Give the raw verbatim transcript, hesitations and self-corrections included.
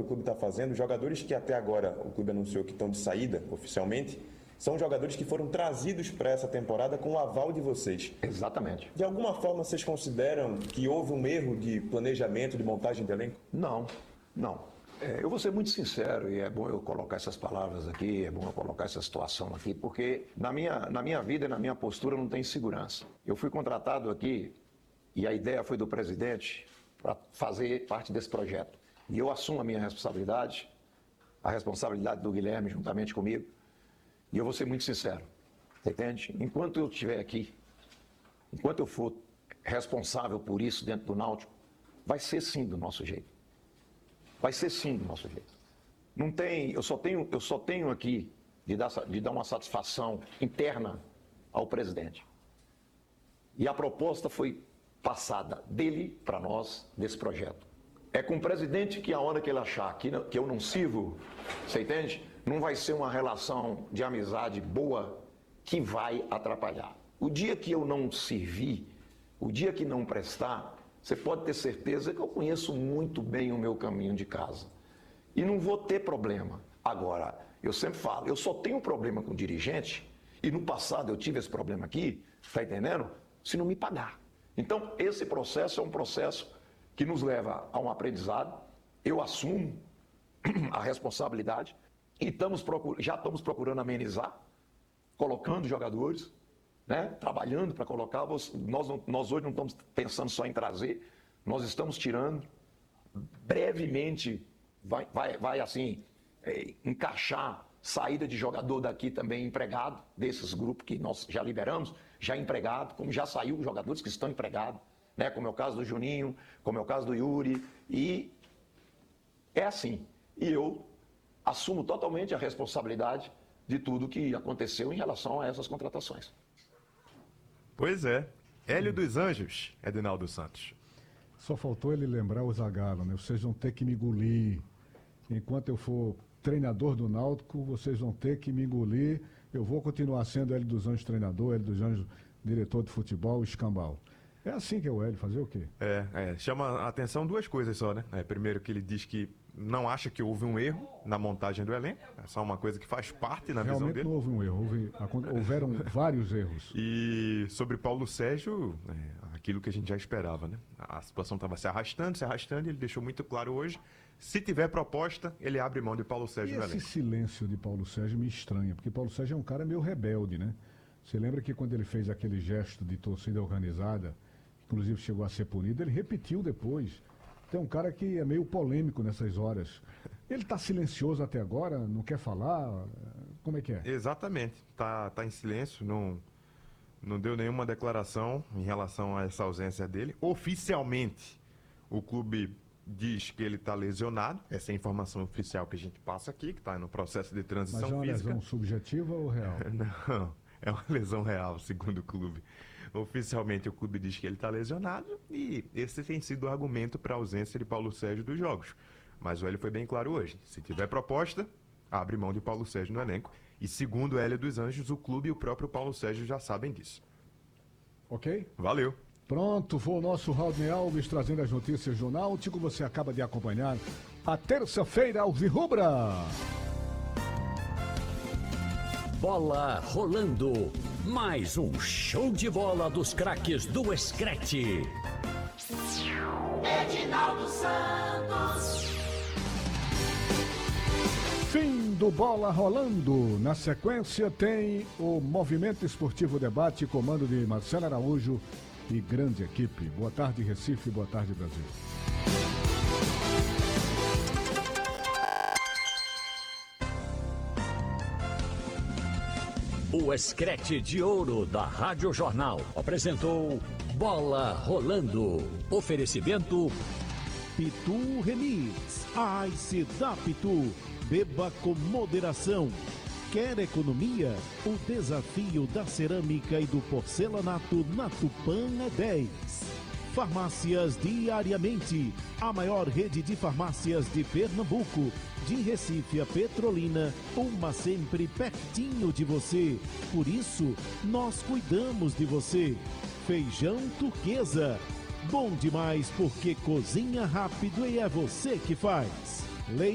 clube está fazendo, os jogadores que até agora o clube anunciou que estão de saída oficialmente, são jogadores que foram trazidos para essa temporada com o aval de vocês. Exatamente. De alguma forma vocês consideram que houve um erro de planejamento, de montagem de elenco? Não, não. É, eu vou ser muito sincero, e é bom eu colocar essas palavras aqui, é bom eu colocar essa situação aqui, porque na minha, na minha vida e na minha postura não tem segurança. Eu fui contratado aqui, e a ideia foi do presidente, para fazer parte desse projeto. E eu assumo a minha responsabilidade, a responsabilidade do Guilherme juntamente comigo, e eu vou ser muito sincero, você entende? Enquanto eu estiver aqui, enquanto eu for responsável por isso dentro do Náutico, vai ser sim do nosso jeito. Vai ser sim do nosso jeito. Não tem, eu só tenho, eu só tenho aqui de dar, de dar uma satisfação interna ao presidente. E a proposta foi passada dele para nós, desse projeto. É com o presidente que a hora que ele achar que, que eu não sirvo, você entende? Não vai ser uma relação de amizade boa que vai atrapalhar. O dia que eu não servir, o dia que não prestar, você pode ter certeza que eu conheço muito bem o meu caminho de casa. E não vou ter problema. Agora, eu sempre falo, eu só tenho problema com dirigente, e no passado eu tive esse problema aqui, está entendendo? Se não me pagar. Então, esse processo é um processo que nos leva a um aprendizado. Eu assumo a responsabilidade e estamos procur... já estamos procurando amenizar, colocando jogadores, né? Trabalhando para colocar. Nós, não, nós hoje não estamos pensando só em trazer, nós estamos tirando. Brevemente vai, vai, vai assim, é, encaixar saída de jogador daqui também empregado, desses grupos que nós já liberamos, já empregado, como já saiu jogadores que estão empregados, né? Como é o caso do Juninho, como é o caso do Yuri, e é assim. E eu assumo totalmente a responsabilidade de tudo que aconteceu em relação a essas contratações. Pois é. Hélio dos Anjos, Edinaldo Santos. Só faltou ele lembrar o Zagallo, né? Vocês vão ter que me engolir. Enquanto eu for treinador do Náutico, vocês vão ter que me engolir. Eu vou continuar sendo Hélio dos Anjos treinador, Hélio dos Anjos diretor de futebol, escambau. É assim que é o Hélio, fazer o quê? É, é, chama a atenção duas coisas só, né? É, primeiro que ele diz que não acha que houve um erro na montagem do elenco, é só uma coisa que faz parte na Realmente visão dele. Não houve um erro, houve, houveram vários erros. E sobre Paulo Sérgio, é, aquilo que a gente já esperava, né? A situação estava se arrastando, se arrastando, e ele deixou muito claro hoje, se tiver proposta, ele abre mão de Paulo Sérgio e no esse elenco. silêncio de Paulo Sérgio me estranha, porque Paulo Sérgio é um cara meio rebelde, né? Você lembra que quando ele fez aquele gesto de torcida organizada, inclusive chegou a ser punido, ele repetiu depois. Tem um cara que é meio polêmico nessas horas. Ele está silencioso até agora, não quer falar? Como é que é? Exatamente, está tá em silêncio, não, não deu nenhuma declaração em relação a essa ausência dele. Oficialmente, o clube diz que ele está lesionado, essa é a informação oficial que a gente passa aqui, que está no processo de transição física. Mas é uma física. lesão subjetiva ou real? Não, é uma lesão real, segundo o clube. Oficialmente o clube diz que ele está lesionado e esse tem sido o argumento para a ausência de Paulo Sérgio dos jogos. Mas o Hélio foi bem claro hoje, se tiver proposta, abre mão de Paulo Sérgio no elenco. E segundo o Hélio dos Anjos, o clube e o próprio Paulo Sérgio já sabem disso. Ok? Valeu. Pronto, foi o nosso Raul Alves trazendo as notícias do Náutico. Você acaba de acompanhar a terça-feira Alvirrubra. Bola rolando. Mais um show de bola dos craques do Escrete. Edinaldo Santos. Fim do Bola Rolando. Na sequência tem o Movimento Esportivo Debate, comando de Marcelo Araújo e grande equipe. Boa tarde, Recife. Boa tarde, Brasil. O Escrete de Ouro da Rádio Jornal apresentou Bola Rolando. Oferecimento Pitu Remix. Ice da Pitu. Beba com moderação. Quer economia? O desafio da cerâmica e do porcelanato na Tupã é dez. Farmácias Diariamente. A maior rede de farmácias de Pernambuco. De Recife a Petrolina, uma sempre pertinho de você. Por isso, nós cuidamos de você. Feijão Turquesa. Bom demais porque cozinha rápido e é você que faz. Leite